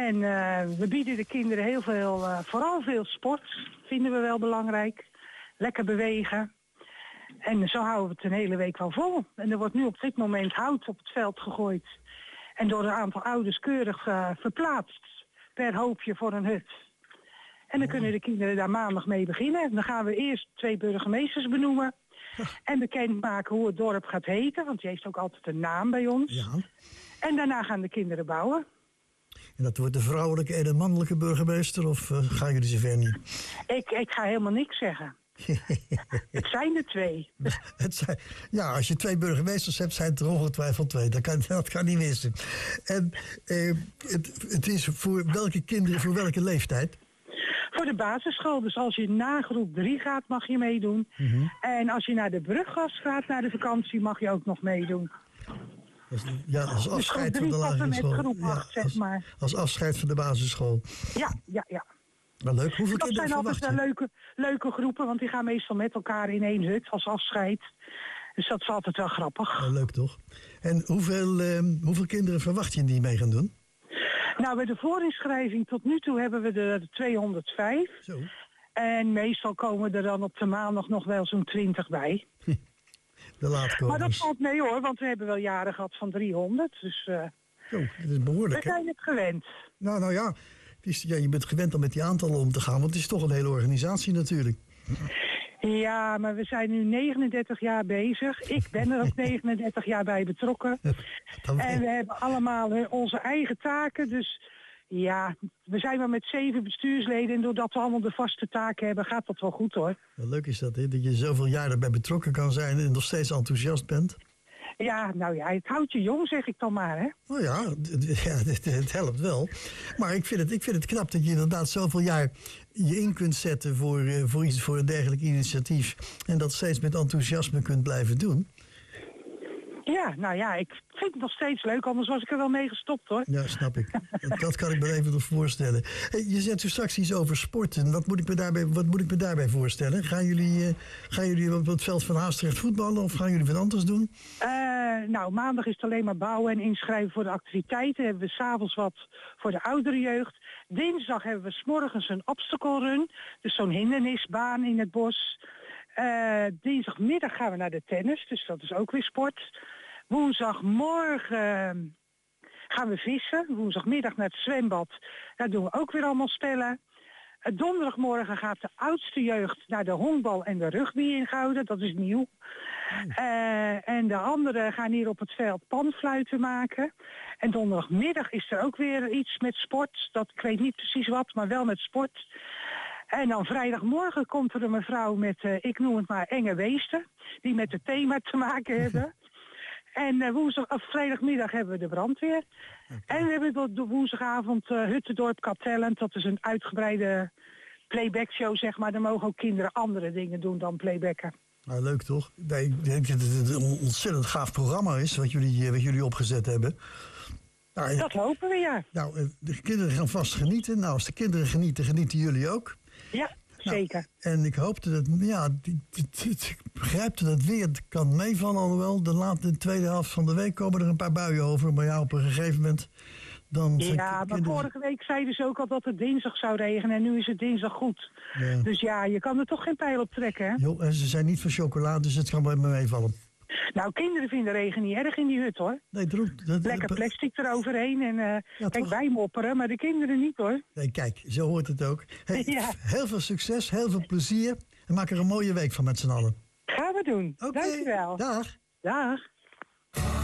En we bieden de kinderen heel veel, vooral veel sport, vinden we wel belangrijk. Lekker bewegen. En zo houden we het een hele week wel vol. En er wordt nu op dit moment hout op het veld gegooid. En door een aantal ouders keurig verplaatst per hoopje voor een hut. En dan kunnen de kinderen daar maandag mee beginnen. Dan gaan we eerst 2 burgemeesters benoemen. En bekendmaken hoe het dorp gaat heten. Want die heeft ook altijd een naam bij ons. Ja. En daarna gaan de kinderen bouwen. En dat wordt de vrouwelijke en de mannelijke burgemeester? Of gaan jullie zover niet? Ik ga helemaal niks zeggen. Het zijn er 2. Ja, als je 2 burgemeesters hebt, zijn het er ongetwijfeld 2. Dat kan niet missen. En het is voor welke kinderen, voor welke leeftijd? Voor de basisschool. Dus als je na groep 3 gaat, mag je meedoen. Mm-hmm. En als je naar de bruggas gaat, naar de vakantie, mag je ook nog meedoen. Ja, als afscheid dus van de lagere school. Groep 8, zeg maar. Als afscheid van de basisschool. Ja. Wel leuk. Hoeveel dat kinderen zijn altijd verwacht je? leuke groepen, want die gaan meestal met elkaar in 1 hut als afscheid. Dus dat is altijd wel grappig. Ja, leuk toch? En hoeveel kinderen verwacht je die mee gaan doen? Nou, bij de voorinschrijving tot nu toe hebben we er 205. Zo. En meestal komen er dan op de maandag nog wel zo'n 20 bij. De laatkomers. Maar dat valt mee hoor, want we hebben wel jaren gehad van 300. Dus dat is behoorlijk. we zijn het gewend. Nou ja, je bent gewend om met die aantallen om te gaan, want het is toch een hele organisatie natuurlijk. Ja, maar we zijn nu 39 jaar bezig. Ik ben er ook 39 jaar bij betrokken. En we hebben allemaal onze eigen taken. Dus ja, we zijn maar met 7 bestuursleden. En doordat we allemaal de vaste taken hebben, gaat dat wel goed hoor. Wel leuk is dat, hè? Dat je zoveel jaar erbij betrokken kan zijn en nog steeds enthousiast bent. Ja, nou ja, het houdt je jong, zeg ik dan maar, hè. Oh ja, het helpt wel. Maar ik vind het knap dat je inderdaad zoveel jaar je in kunt zetten voor een dergelijk initiatief. En dat steeds met enthousiasme kunt blijven doen. Ja, nou ja, ik vind het nog steeds leuk, anders was ik er wel mee gestopt hoor. Ja, snap ik. Dat kan ik me even nog voorstellen. Hey, je zet zo straks iets over sporten. Wat moet ik me daarbij voorstellen? Gaan jullie op het veld van Haastrecht voetballen of gaan jullie wat anders doen? Nou, maandag is het alleen maar bouwen en inschrijven voor de activiteiten. Hebben we 's avonds wat voor de oudere jeugd. Dinsdag hebben we 's morgens een obstacle run. Dus zo'n hindernisbaan in het bos. Dinsdagmiddag gaan we naar de tennis, dus dat is ook weer sport. Woensdagmorgen gaan we vissen. Woensdagmiddag naar het zwembad. Daar doen we ook weer allemaal spellen. Donderdagmorgen gaat de oudste jeugd naar de honkbal en de rugby in Gouden. Dat is nieuw. En de anderen gaan hier op het veld panfluiten maken. En donderdagmiddag is er ook weer iets met sport. Ik weet niet precies wat, maar wel met sport. En dan vrijdagmorgen komt er een mevrouw met, ik noem het maar, enge weesten. Die met het thema te maken hebben. En vrijdagmiddag hebben we de brandweer. Okay. En we hebben de woensdagavond Huttendorp Got Talent. Dat is een uitgebreide playback show, zeg maar. Daar mogen ook kinderen andere dingen doen dan playbacken. Nou, leuk toch? Ik denk dat het een ontzettend gaaf programma is wat jullie opgezet hebben. Nou, dat hopen we, ja. Nou, de kinderen gaan vast genieten. Nou, als de kinderen genieten, genieten jullie ook. Ja, zeker. En ik hoop dat ik begrijp dat het weer kan meevallen, alhoewel de tweede helft van de week komen er een paar buien over. Maar ja, op een gegeven moment dan... Ja, maar vorige week zeiden ze ook al dat het dinsdag zou regenen en nu is het dinsdag goed. Ja. Dus ja, je kan er toch geen pijl op trekken, hè? Jo, en ze zijn niet van chocolade, dus het kan bij me meevallen. Nou, kinderen vinden regen niet erg in die hut, hoor. Nee, lekker plastic eroverheen en kijk, wij mopperen, maar de kinderen niet, hoor. Nee, kijk, zo hoort het ook. Hey, ja. Heel veel succes, heel veel plezier en maak er een mooie week van met z'n allen. Gaan we doen. Okay. Dankjewel. Dag. Dag.